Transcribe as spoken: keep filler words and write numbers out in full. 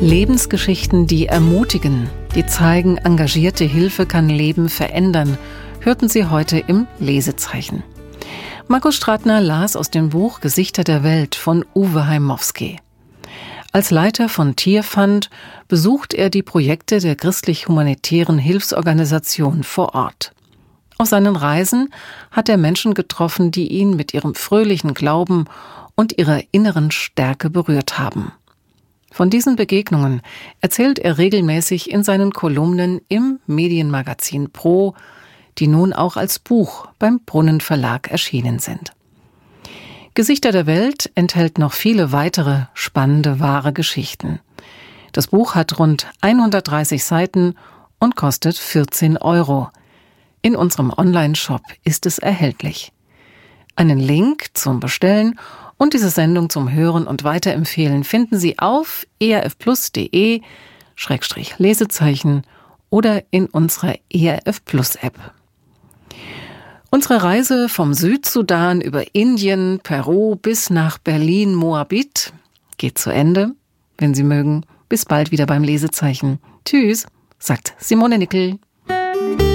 Lebensgeschichten, die ermutigen, die zeigen, engagierte Hilfe kann Leben verändern, hörten Sie heute im Lesezeichen. Markus Stratner las aus dem Buch Gesichter der Welt von Uwe Heimowski. Als Leiter von Tierfund besucht er die Projekte der christlich-humanitären Hilfsorganisation vor Ort. Auf seinen Reisen hat er Menschen getroffen, die ihn mit ihrem fröhlichen Glauben und ihrer inneren Stärke berührt haben. Von diesen Begegnungen erzählt er regelmäßig in seinen Kolumnen im Medienmagazin Pro, die nun auch als Buch beim Brunnen Verlag erschienen sind. Gesichter der Welt enthält noch viele weitere spannende, wahre Geschichten. Das Buch hat rund hundertdreißig Seiten und kostet vierzehn Euro. In unserem Online-Shop ist es erhältlich. Einen Link zum Bestellen und diese Sendung zum Hören und Weiterempfehlen finden Sie auf erfplus.de Schrägstrich Lesezeichen oder in unserer E R F Plus App. Unsere Reise vom Südsudan über Indien, Peru bis nach Berlin-Moabit geht zu Ende. Wenn Sie mögen, bis bald wieder beim Lesezeichen. Tschüss, sagt Simone Nickel.